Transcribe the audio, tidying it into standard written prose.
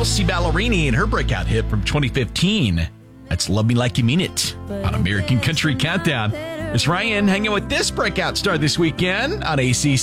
Kelsey Ballerini and her breakout hit from 2015. That's Love Me Like You Mean It on American Country Countdown. It's Ryan hanging with this breakout star this weekend on ACC.